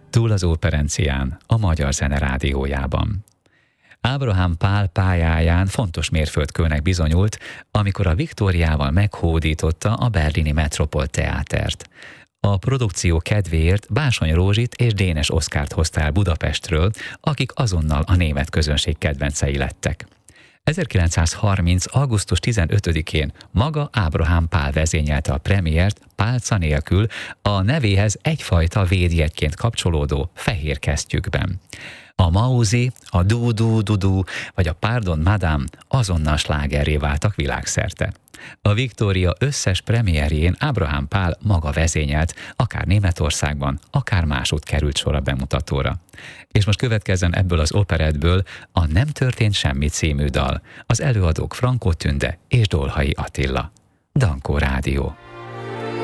Túl az operencián, a Magyar Zene Rádiójában. Ábrahám Pál pályáján fontos mérföldkőnek bizonyult, amikor a Viktóriával meghódította a berlini Metropol Teátert. A produkció kedvéért Básony Rózsit és Dénes Oszkárt hozta el Budapestről, akik azonnal a német közönség kedvencei lettek. 1930. augusztus 15-én maga Ábrahám Pál vezényelte a premiért pálca nélkül a nevéhez egyfajta védjegyként kapcsolódó fehér kesztyűkben. A Mauzi, a Du-Du-Du-Du vagy a Pardon Madame azonnal slágerré váltak világszerte. A Viktória összes premierjén Ábrahám Pál maga vezényelt, akár Németországban, akár másút került sor a bemutatóra. És most következzen ebből az operettből a Nem történt semmi című dal, az előadók Frankó Tünde és Dolhai Attila. Dankó Rádió.